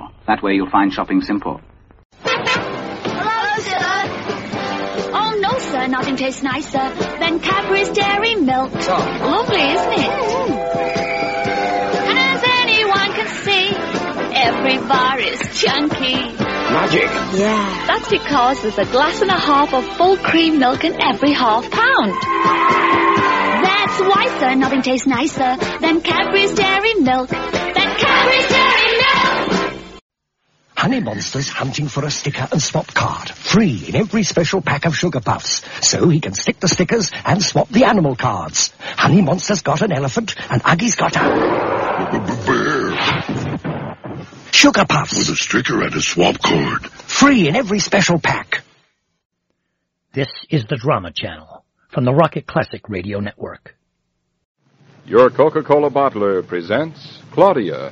Channel. That way you'll find shopping simple. Hello, sir. Oh, no, sir. Nothing tastes nicer than Cadbury's Dairy Milk. Lovely, isn't it? And as anyone can see, every bar is chunky. Magic. Yeah. That's because there's a glass and a half of full cream milk in every half pound. That's why, sir, nothing tastes nicer than Cadbury's Dairy Milk. Cadbury's Dairy Milk! Honey Monster's hunting for a sticker and swap card. Free in every special pack of Sugar Puffs. So he can stick the stickers and swap the animal cards. Honey Monster's got an elephant and Uggie's got a... bear. Sugar Puffs. With a sticker and a swap card. Free in every special pack. This is the Drama Channel from the Rocket Classic Radio Network. Your Coca-Cola bottler presents Claudia.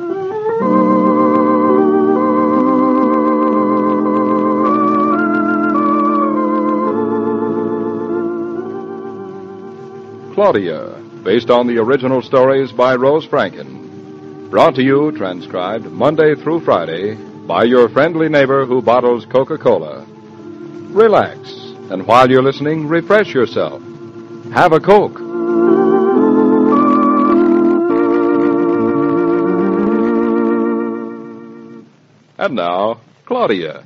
Claudia, based on the original stories by Rose Franken. Brought to you, transcribed, Monday through Friday, by your friendly neighbor who bottles Coca-Cola. Relax, and while you're listening, refresh yourself. Have a Coke. And now, Claudia.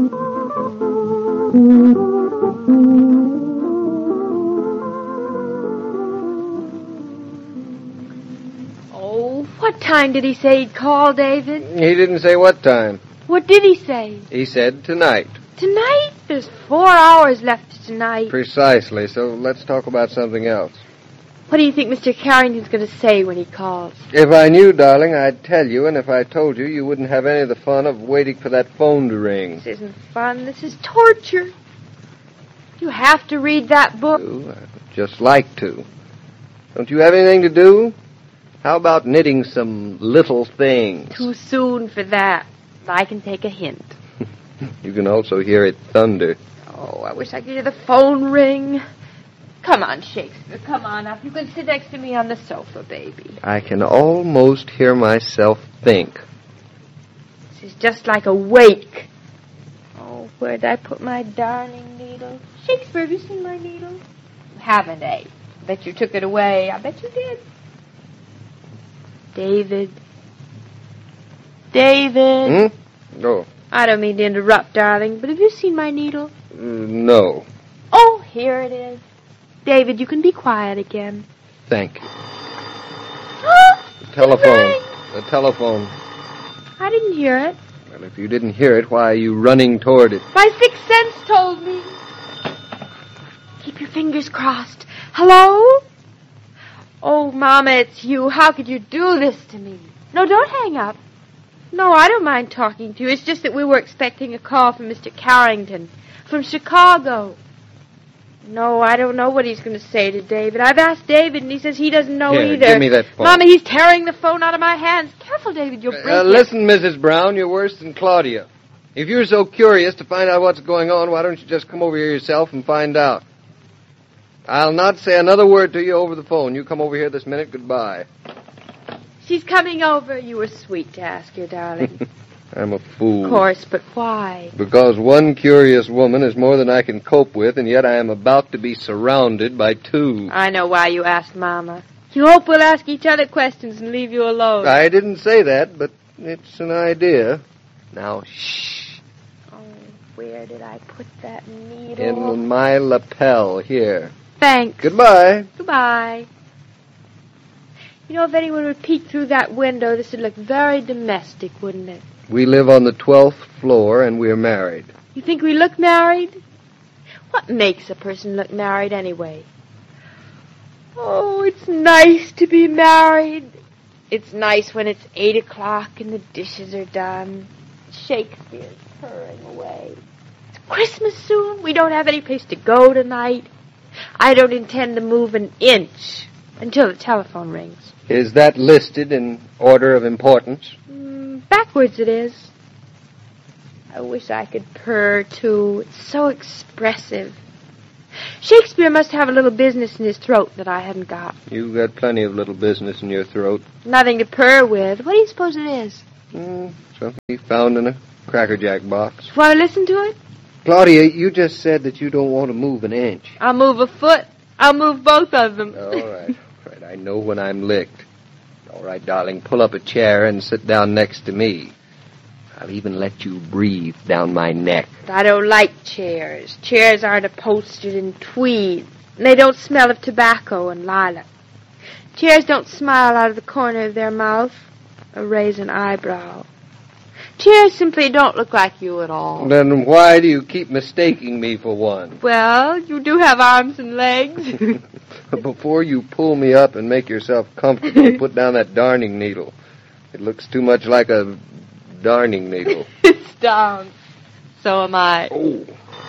Oh, what time did he say he'd call, David? He didn't say what time. What did he say? He said tonight. Tonight? There's 4 hours left tonight. Precisely, so let's talk about something else. What do you think Mr. Carrington's going to say when he calls? If I knew, darling, I'd tell you, and if I told you, you wouldn't have any of the fun of waiting for that phone to ring. This isn't fun. This is torture. You have to read that book. I'd just like to. Don't you have anything to do? How about knitting some little things? Too soon for that. I can take a hint. You can also hear it thunder. Oh, I wish I could hear the phone ring. Come on, Shakespeare, come on up. You can sit next to me on the sofa, baby. I can almost hear myself think. This is just like a wake. Oh, where'd I put my darning needle? Shakespeare, have you seen my needle? You haven't, eh? I bet you took it away. I bet you did. David. David. No. I don't mean to interrupt, darling, but have you seen my needle? No. Oh, here it is. David, you can be quiet again. Thank you. The telephone. The telephone. I didn't hear it. Well, if you didn't hear it, why are you running toward it? My sixth sense told me. Keep your fingers crossed. Hello? Oh, Mama, it's you. How could you do this to me? No, don't hang up. No, I don't mind talking to you. It's just that we were expecting a call from Mr. Carrington from Chicago. No, I don't know what he's going to say to David. I've asked David, and he says he doesn't know either. Give me that phone. Mama, he's tearing the phone out of my hands. Careful, David, you'll break it. Listen, Mrs. Brown, you're worse than Claudia. If you're so curious to find out what's going on, why don't you just come over here yourself and find out? I'll not say another word to you over the phone. You come over here this minute. Goodbye. She's coming over. You were sweet to ask her, darling. I'm a fool. Of course, but why? Because one curious woman is more than I can cope with, and yet I am about to be surrounded by two. I know why you asked Mama. You hope we'll ask each other questions and leave you alone. I didn't say that, but it's an idea. Now, shh. Oh, where did I put that needle? In my lapel, here. Thanks. Goodbye. Goodbye. You know, if anyone would peek through that window, this would look very domestic, wouldn't it? We live on the 12th floor, and we're married. You think we look married? What makes a person look married, anyway? Oh, it's nice to be married. It's nice when it's 8 o'clock and the dishes are done. Shakespeare's purring away. It's Christmas soon. We don't have any place to go tonight. I don't intend to move an inch until the telephone rings. Is that listed in order of importance? Backwards it is. I wish I could purr, too. It's so expressive. Shakespeare must have a little business in his throat that I haven't got. You've got plenty of little business in your throat. Nothing to purr with. What do you suppose it is? Something he found in a Cracker Jack box. You want to listen to it? Claudia, you just said that you don't want to move an inch. I'll move a foot. I'll move both of them. All right. I know when I'm licked. All right, darling, pull up a chair and sit down next to me. I'll even let you breathe down my neck. I don't like chairs. Chairs aren't upholstered in tweed. And they don't smell of tobacco and lilac. Chairs don't smile out of the corner of their mouth or raise an eyebrow. Chairs simply don't look like you at all. Then why do you keep mistaking me for one? Well, you do have arms and legs. Before you pull me up and make yourself comfortable, put down that darning needle. It looks too much like a darning needle. It's down. So am I. Oh.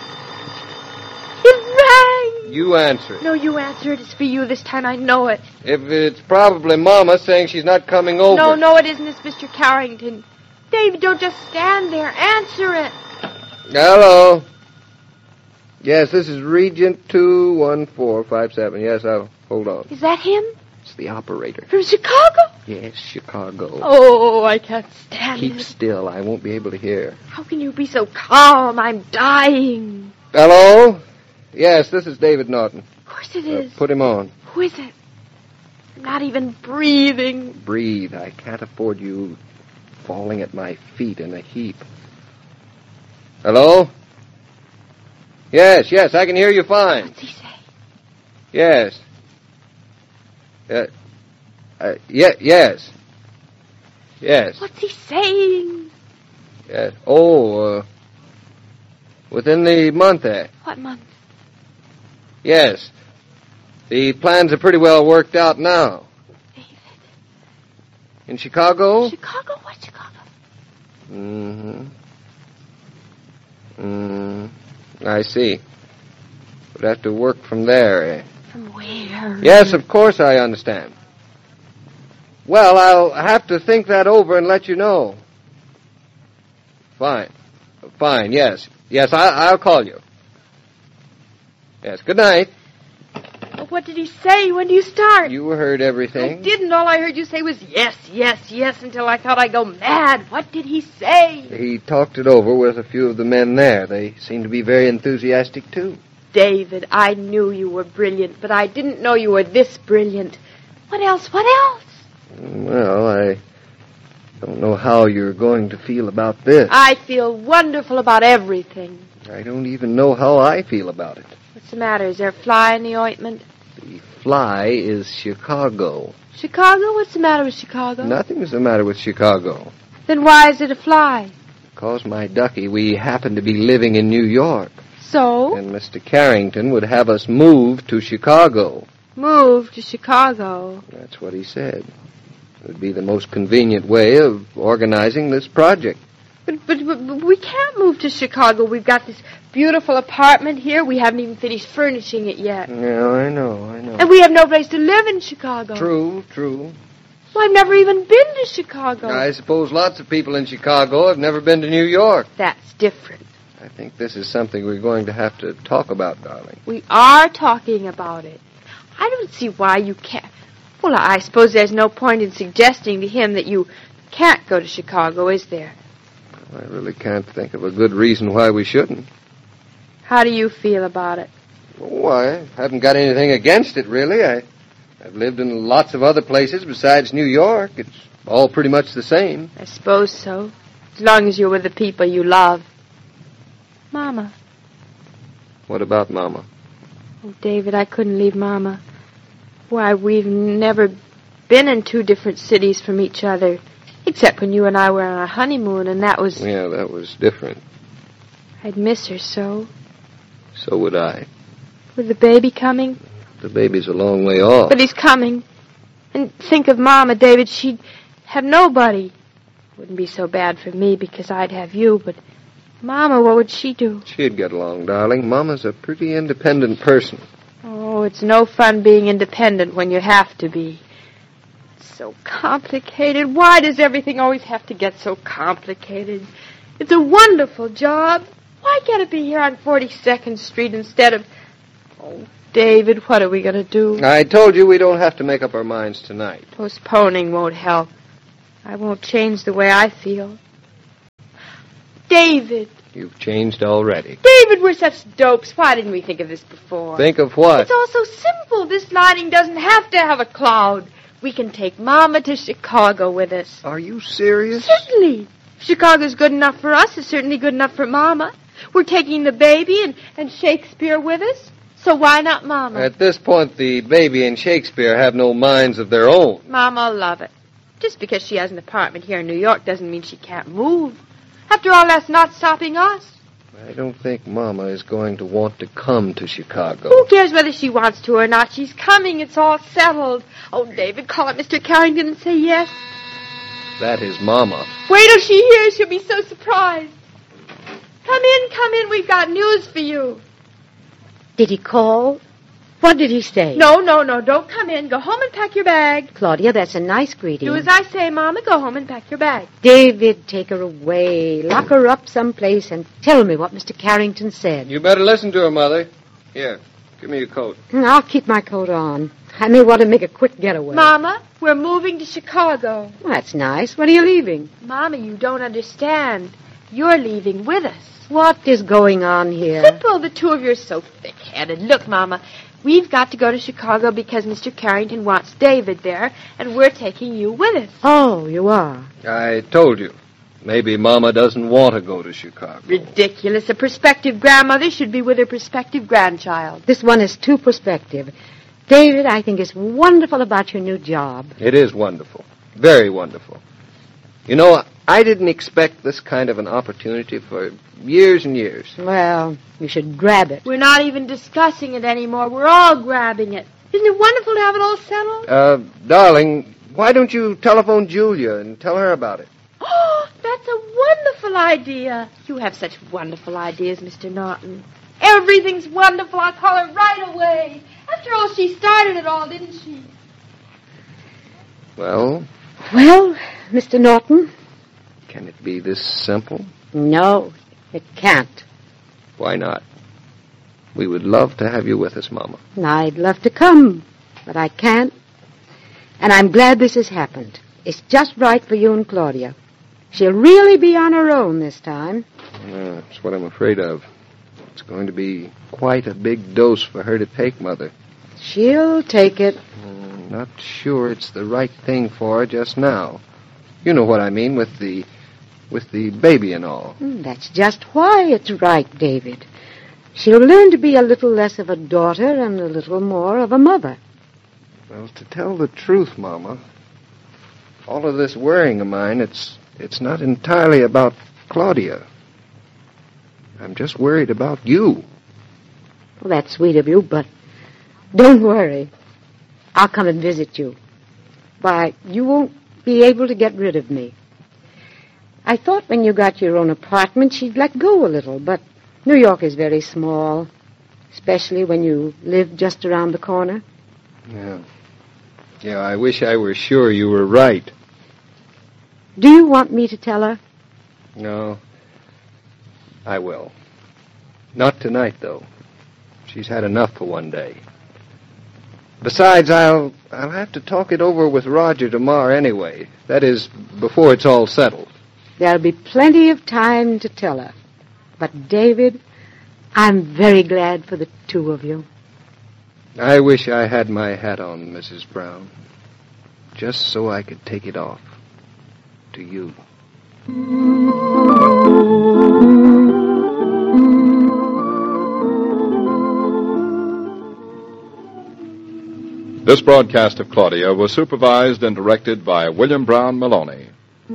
It rang! You answer it. No, you answer it. It's for you this time. I know it. If it's probably Mama saying she's not coming over. No, it isn't. It's Mr. Carrington. David, don't just stand there. Answer it. Hello. Yes, this is Regent 21457. Yes, I'll hold on. Is that him? It's the operator. From Chicago? Yes, Chicago. Oh, I can't stand Keep it. still. I won't be able to hear. How can you be so calm? I'm dying. Hello? Yes, this is David Norton. Of course it is. Put him on. Who is it? I'm not even breathing. Breathe. I can't afford you falling at my feet in a heap. Hello? Yes, I can hear you fine. What's he say? Yes. Yes. Yes. What's he saying? Yes. Oh, within the month, What month? Yes. The plans are pretty well worked out now. David. In Chicago? Chicago? What Chicago? I see. Would have to work from there, From where? Yes, of course I understand. Well, I'll have to think that over and let you know. Fine, yes. Yes, I'll call you. Yes, good night. What did he say? When do you start? You heard I everything. didn't. All I heard you say was yes, until I thought I'd go mad. What did he say? He talked it over with a few of the men there. They seem to be very enthusiastic, too. David, I knew you were brilliant, but I didn't know you were this brilliant. What else? Well, I don't know how you're going to feel about this. I feel wonderful about everything. I don't even know how I feel about it. What's the matter? Is there a fly in the ointment? The fly is Chicago. Chicago? What's the matter with Chicago? Nothing's the matter with Chicago. Then why is it a fly? Because, my ducky, we happen to be living in New York. So? And Mr. Carrington would have us move to Chicago. Move to Chicago. That's what he said. It would be the most convenient way of organizing this project. But we can't move to Chicago. We've got this beautiful apartment here. We haven't even finished furnishing it yet. Yeah, I know. And we have no place to live in Chicago. True. Well, I've never even been to Chicago. I suppose lots of people in Chicago have never been to New York. That's different. I think this is something we're going to have to talk about, darling. We are talking about it. I don't see why you can't. Well, I suppose there's no point in suggesting to him that you can't go to Chicago, is there? I really can't think of a good reason why we shouldn't. How do you feel about it? Oh, I haven't got anything against it, really. I've lived in lots of other places besides New York. It's all pretty much the same. I suppose so. As long as you're with the people you love. Mama. What about Mama? Oh, David, I couldn't leave Mama. Why, we've never been in two different cities from each other. Except when you and I were on our honeymoon, and that was... Yeah, that was different. I'd miss her so. So would I. With the baby coming? The baby's a long way off. But he's coming. And think of Mama, David. She'd have nobody. Wouldn't be so bad for me because I'd have you, but Mama, what would she do? She'd get along, darling. Mama's a pretty independent person. Oh, it's no fun being independent when you have to be. It's so complicated. Why does everything always have to get so complicated? It's a wonderful job. Why can't it be here on 42nd Street instead of... Oh, David, what are we going to do? I told you we don't have to make up our minds tonight. Postponing won't help. I won't change the way I feel. David. You've changed already. David, we're such dopes. Why didn't we think of this before? Think of what? It's all so simple. This lining doesn't have to have a cloud. We can take Mama to Chicago with us. Are you serious? Certainly. If Chicago's good enough for us, it's certainly good enough for Mama. We're taking the baby and Shakespeare with us. So why not Mama? At this point, the baby and Shakespeare have no minds of their own. Mama'll love it. Just because she has an apartment here in New York doesn't mean she can't move. After all, that's not stopping us. I don't think Mama is going to want to come to Chicago. Who cares whether she wants to or not? She's coming. It's all settled. Oh, David, call up Mr. Carrington and say yes. That is Mama. Wait till she hears. She'll be so surprised. Come in. We've got news for you. Did he call? What did he say? No. Don't come in. Go home and pack your bag. Claudia, that's a nice greeting. Do as I say, Mama. Go home and pack your bag. David, take her away. Lock her up someplace and tell me what Mr. Carrington said. You better listen to her, Mother. Here, give me your coat. I'll keep my coat on. I may want to make a quick getaway. Mama, we're moving to Chicago. Well, that's nice. When are you leaving? Mama, you don't understand. You're leaving with us. What is going on here? Simple. The two of you are so thick-headed. Look, Mama, we've got to go to Chicago because Mr. Carrington wants David there, and we're taking you with us. Oh, you are? I told you. Maybe Mama doesn't want to go to Chicago. Ridiculous. A prospective grandmother should be with her prospective grandchild. This one is too prospective. David, I think it's wonderful about your new job. It is wonderful. Very wonderful. You know, I didn't expect this kind of an opportunity for years and years. Well, you should grab it. We're not even discussing it anymore. We're all grabbing it. Isn't it wonderful to have it all settled? Darling, why don't you telephone Julia and tell her about it? Oh, that's a wonderful idea. You have such wonderful ideas, Mr. Norton. Everything's wonderful. I'll call her right away. After all, she started it all, didn't she? Well, Mr. Norton? Can it be this simple? No, it can't. Why not? We would love to have you with us, Mama. I'd love to come, but I can't. And I'm glad this has happened. It's just right for you and Claudia. She'll really be on her own this time. That's what I'm afraid of. It's going to be quite a big dose for her to take, Mother. She'll take it. Not sure it's the right thing for her just now. You know what I mean with the baby and all. That's just why it's right, David. She'll learn to be a little less of a daughter and a little more of a mother. Well, to tell the truth, Mama, all of this worrying of mine, it's not entirely about Claudia. I'm just worried about you. Well, that's sweet of you, but don't worry. I'll come and visit you. Why, you won't be able to get rid of me. I thought when you got your own apartment you'd let go a little, but New York is very small, especially when you live just around the corner. Yeah, I wish I were sure you were right. Do you want me to tell her? No, I will. Not tonight, though. She's had enough for one day. Besides, I'll have to talk it over with Roger tomorrow anyway. That is, before it's all settled. There'll be plenty of time to tell her. But, David, I'm very glad for the two of you. I wish I had my hat on, Mrs. Brown, just so I could take it off to you. This broadcast of Claudia was supervised and directed by William Brown Maloney.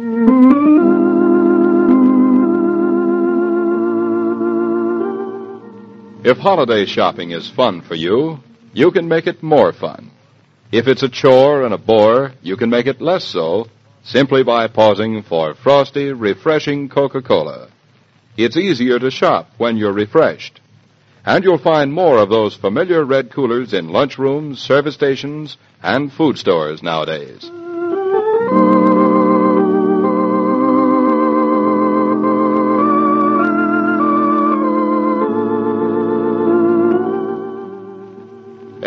If holiday shopping is fun for you, you can make it more fun. If it's a chore and a bore, you can make it less so simply by pausing for frosty, refreshing Coca-Cola. It's easier to shop when you're refreshed. And you'll find more of those familiar red coolers in lunchrooms, service stations, and food stores nowadays.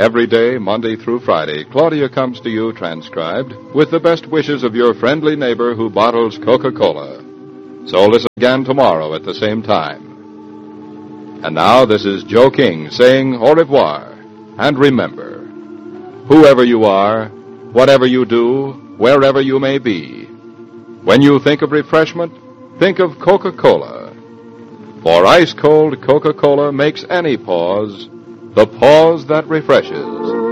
Every day, Monday through Friday, Claudia comes to you transcribed with the best wishes of your friendly neighbor who bottles Coca-Cola. So listen again tomorrow at the same time. And now this is Joe King saying au revoir. And remember, whoever you are, whatever you do, wherever you may be, when you think of refreshment, think of Coca-Cola. For ice-cold Coca-Cola makes any pause the pause that refreshes.